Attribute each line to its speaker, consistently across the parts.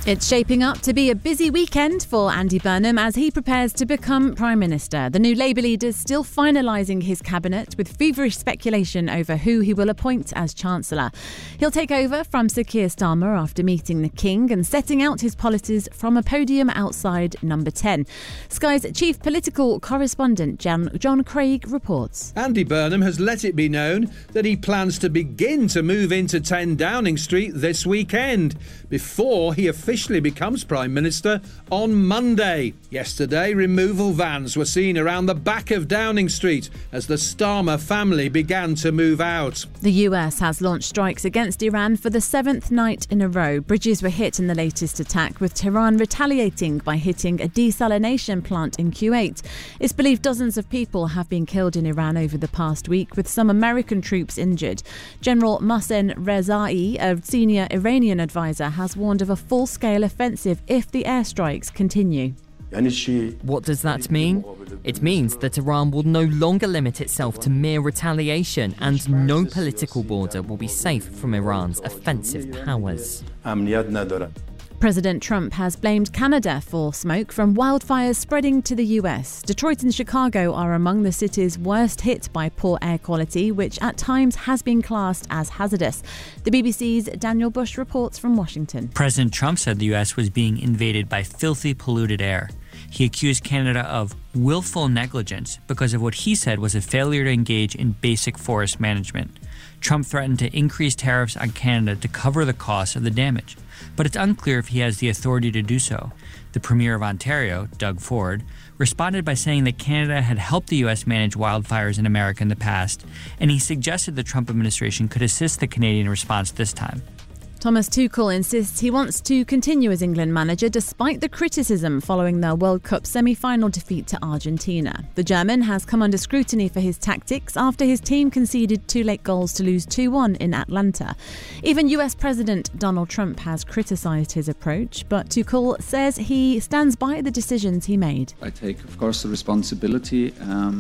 Speaker 1: It's shaping up to be a busy weekend for Andy Burnham as he prepares to become Prime Minister. The new Labour leader is still finalising his cabinet with feverish speculation over who he will appoint as Chancellor. He'll take over from Sir Keir Starmer after meeting the King and setting out his policies from a podium outside Number 10. Sky's chief political correspondent John Craig reports.
Speaker 2: Andy Burnham has let it be known that he plans to begin to move into 10 Downing Street this weekend, before he officially becomes Prime Minister on Monday. Yesterday, removal vans were seen around the back of Downing Street as the Starmer family began to move out.
Speaker 1: The US has launched strikes against Iran for the 7th night in a row. Bridges were hit in the latest attack, with Tehran retaliating by hitting a desalination plant in Kuwait. It's believed dozens of people have been killed in Iran over the past week, with some American troops injured. General Mohsen Rezai, a senior Iranian advisor, has warned of a full-scale offensive if the airstrikes continue.
Speaker 3: What does that mean? It means that Iran will no longer limit itself to mere retaliation, and no political border will be safe from Iran's offensive powers.
Speaker 1: President Trump has blamed Canada for smoke from wildfires spreading to the US. Detroit and Chicago are among the cities worst hit by poor air quality, which at times has been classed as hazardous. The BBC's Daniel Bush reports from Washington.
Speaker 4: President Trump said the US was being invaded by filthy, polluted air. He accused Canada of willful negligence because of what he said was a failure to engage in basic forest management. Trump threatened to increase tariffs on Canada to cover the cost of the damage, but it's unclear if he has the authority to do so. The Premier of Ontario, Doug Ford, responded by saying that Canada had helped the U.S. manage wildfires in America in the past, and he suggested the Trump administration could assist the Canadian response this time.
Speaker 1: Thomas Tuchel insists he wants to continue as England manager despite the criticism following their World Cup semi-final defeat to Argentina. The German has come under scrutiny for his tactics after his team conceded 2 late goals to lose 2-1 in Atlanta. Even US President Donald Trump has criticised his approach, but Tuchel says he stands by the decisions he made.
Speaker 5: I take, of course, the responsibility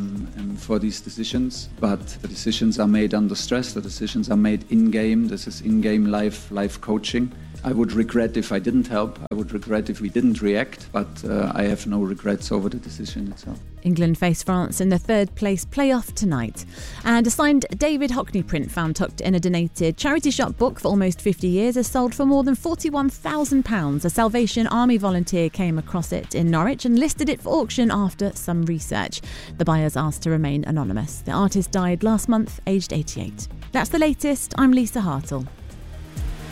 Speaker 5: for these decisions, but the decisions are made under stress, the decisions are made in-game. This is in-game live coaching. I would regret if I didn't help. I would regret if we didn't react, but I have no regrets over the decision itself.
Speaker 1: England face France in the third-place playoff tonight. And a signed David Hockney print found tucked in a donated charity shop book for almost 50 years has sold for more than £41,000. A Salvation Army volunteer came across it in Norwich and listed it for auction after some research. The buyers asked to remain anonymous. The artist died last month, aged 88. That's the latest. I'm Lisa Hartle.